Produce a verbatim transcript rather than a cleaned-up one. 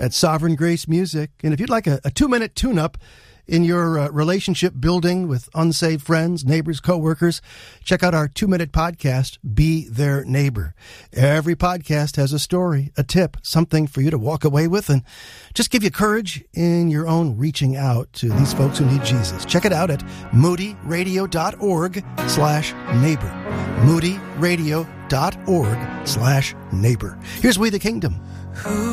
at Sovereign Grace Music. And if you'd like a, a two-minute tune-up in your uh, relationship building with unsaved friends, neighbors, coworkers, check out our two-minute podcast, Be Their Neighbor. Every podcast has a story, a tip, something for you to walk away with, and just give you courage in your own reaching out to these folks who need Jesus. Check it out at moodyradio.org slash neighbor. moodyradio.org slash neighbor. Here's We the Kingdom.